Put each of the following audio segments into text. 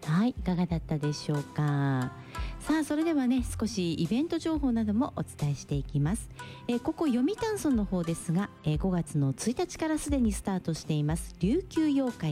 はい、いかがだったでしょうか。さあ、それではね、少しイベント情報などもお伝えしていきます。ここ読谷村の方ですが、5月の1日からすでにスタートしています琉球妖怪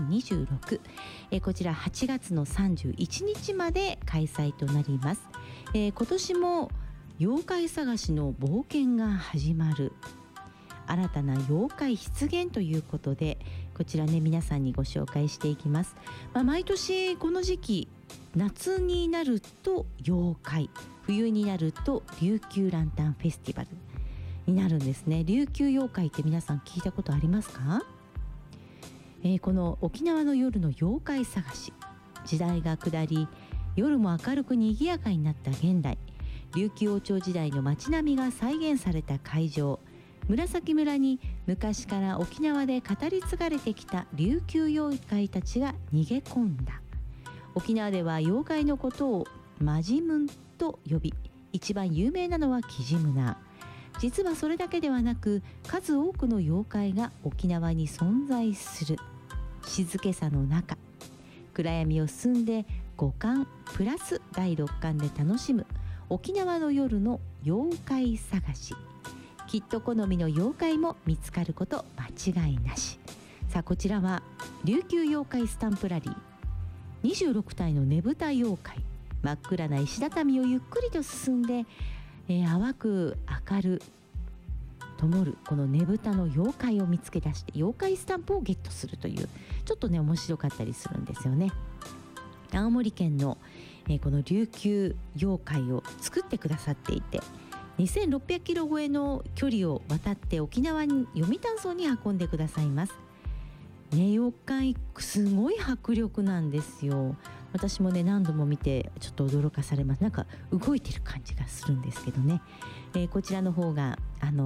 2026、こちら8月の31日まで開催となります。今年も妖怪探しの冒険が始まる、新たな妖怪出現ということで、こちらね、皆さんにご紹介していきます。毎年この時期、夏になると妖怪、冬になると琉球ランタンフェスティバルになるんですね。琉球妖怪って皆さん聞いたことありますか？この沖縄の夜の妖怪探し、時代が下り夜も明るく賑やかになった現代、琉球王朝時代の街並みが再現された会場、紫村に昔から沖縄で語り継がれてきた琉球妖怪たちが逃げ込んだ。沖縄では妖怪のことをマジムンと呼び、一番有名なのはキジムナ。実はそれだけではなく、数多くの妖怪が沖縄に存在する。静けさの中、暗闇を進んで五感プラス第六感で楽しむ沖縄の夜の妖怪探し。きっと好みの妖怪も見つかること間違いなし。さあ、こちらは琉球妖怪スタンプラリー。26体のねぶた妖怪、真っ暗な石畳をゆっくりと進んで、淡く明る灯るこのねぶたの妖怪を見つけ出して妖怪スタンプをゲットするという、ちょっとね面白かったりするんですよね。青森県の、この琉球妖怪を作ってくださっていて、2600キロ超えの距離を渡って沖縄に読谷村に運んでくださいます。ね、妖怪すごい迫力なんですよ。私もね何度も見てちょっと驚かされます。なんか動いてる感じがするんですけどね、こちらの方が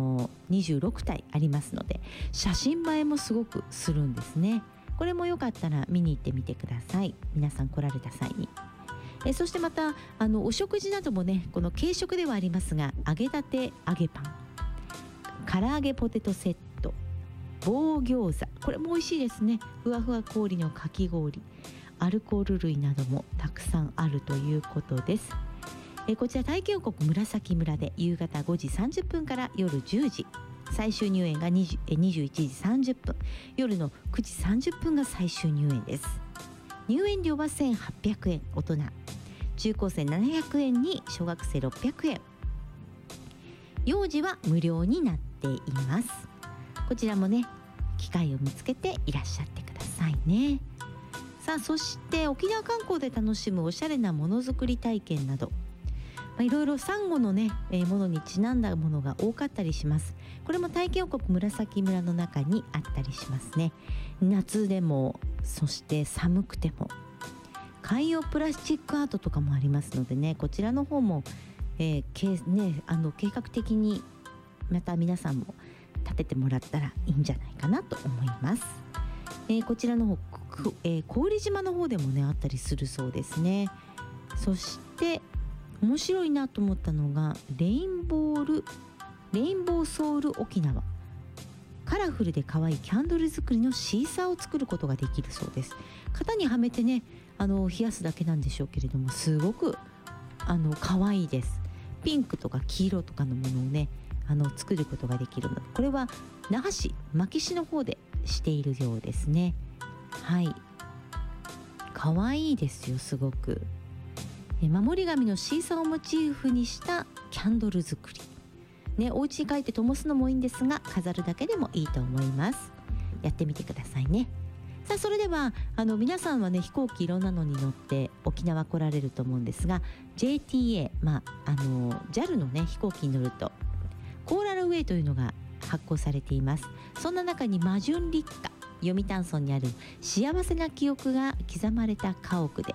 26体ありますので、写真映えもすごくするんですね。これもよかったら見に行ってみてください、皆さん来られた際に。そしてまたお食事などもね、この軽食ではありますが、揚げたて揚げパン、唐揚げポテトセット、棒餃子、これも美味しいですね。ふわふわ氷のかき氷、アルコール類などもたくさんあるということです。こちら体験王国紫村で夕方5時30分から夜10時、最終入園が21時30分、夜の9時30分が最終入園です。入園料は1800円、大人中高生700円に小学生600円、幼児は無料になっています。こちらもね機会を見つけていらっしゃってくださいね。さあ、そして沖縄観光で楽しむおしゃれなものづくり体験など、いろいろサンゴのね、ものにちなんだものが多かったりします。これも体験王国紫村の中にあったりしますね。夏でもそして寒くても海洋プラスチックアートとかもありますのでね、こちらの方も、計画的にまた皆さんも立ててもらったらいいんじゃないかなと思います。こちらの方、郡島の方でもねあったりするそうですね。そして面白いなと思ったのがレインボーソウル沖縄、カラフルで可愛いキャンドル作りのシーサーを作ることができるそうです。型にはめてね冷やすだけなんでしょうけれども、すごく可愛いです。ピンクとか黄色とかのものをね作ることができるので、これは那覇市牧師の方でしているようですね。はい、可愛いですよ、すごく。守り神のシーサーをモチーフにしたキャンドル作りね、お家に帰って灯すのもいいんですが、飾るだけでもいいと思います。やってみてくださいね。さあ、それでは皆さんはね飛行機いろんなのに乗って沖縄来られると思うんですが、 JTA、JAL のね飛行機に乗るとコーラルウェイというのが発行されています。そんな中にマジュン立花、読谷村にある幸せな記憶が刻まれた家屋で